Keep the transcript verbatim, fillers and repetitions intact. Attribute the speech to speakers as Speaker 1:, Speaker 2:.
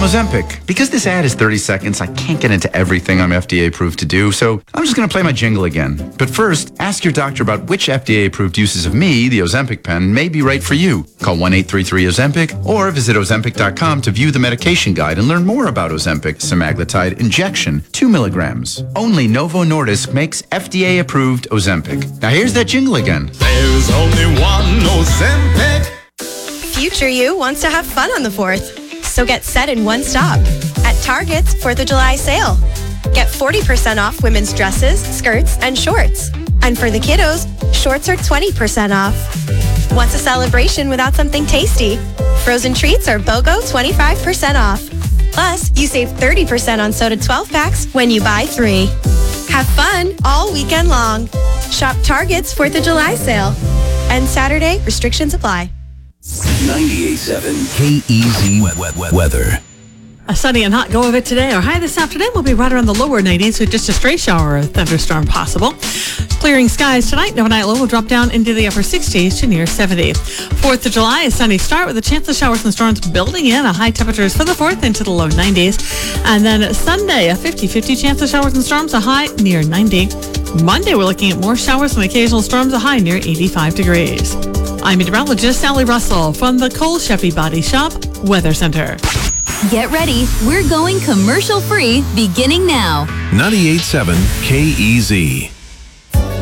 Speaker 1: Ozempic. Because this ad is thirty seconds, I can't get into everything I'm F D A approved to do, so I'm just going to play my jingle again. But first, ask your doctor about which F D A approved uses of me, the Ozempic pen, may be right for you. Call one eight three three Ozempic or visit Ozempic dot com to view the medication guide and learn more about Ozempic semaglutide injection, two milligrams. Only Novo Nordisk makes F D A approved Ozempic. Now here's that jingle again.
Speaker 2: There's only one Ozempic.
Speaker 3: Future you wants to have fun on the fourth. So get set in one stop at Target's fourth of July sale. Get forty percent off women's dresses, skirts, and shorts. And for the kiddos, shorts are twenty percent off. What's a celebration without something tasty? Frozen treats are BOGO twenty-five percent off. Plus, you save thirty percent on soda twelve packs when you buy three. Have fun all weekend long. Shop Target's fourth of July sale. And Saturday, restrictions apply.
Speaker 4: ninety-eight point seven K E Z weather.
Speaker 5: A sunny and hot go of it today. Our high this afternoon will be right around the lower nineties with just a stray shower or thunderstorm possible. Clearing skies tonight. Overnight low will drop down into the upper sixties to near seventy. fourth of July, a sunny start with a chance of showers and storms building in. A high temperatures for the fourth into the low nineties. And then Sunday, a fifty-fifty chance of showers and storms, a high near ninety. Monday, we're looking at more showers and occasional storms, a high near eighty-five degrees. I'm meteorologist Sally Russell from the Cole Sheffy Body Shop Weather Center.
Speaker 6: Get ready. We're going commercial free beginning now.
Speaker 4: ninety-eight point seven K E Z.